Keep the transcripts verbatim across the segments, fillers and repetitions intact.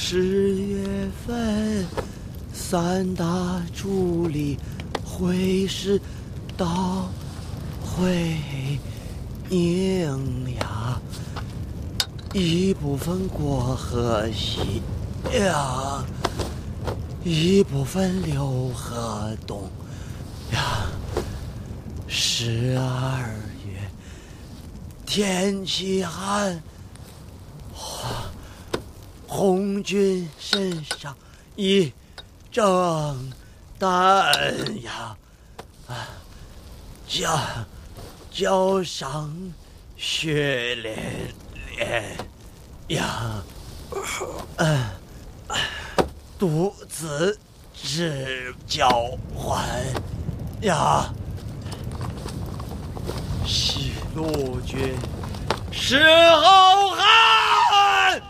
十月份，三大助理会师到会宁呀，一部分过河西呀，一部分流河东呀。十二月天气寒，红军身上一整担呀，啊，脚脚上血淋淋呀，嗯，肚子直叫唤呀。西路军是好汉，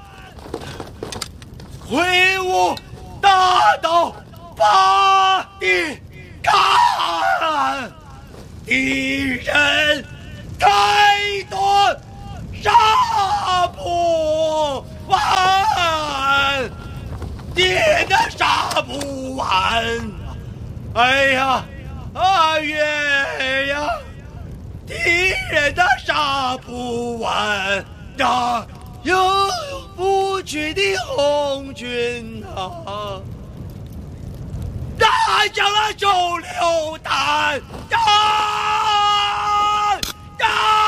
挥舞大刀把敌赶，敌人太多杀不完，敌人杀不完，哎呀啊月呀，敌人的杀不完呀，有不屈的红军啊，打响了手榴弹呀！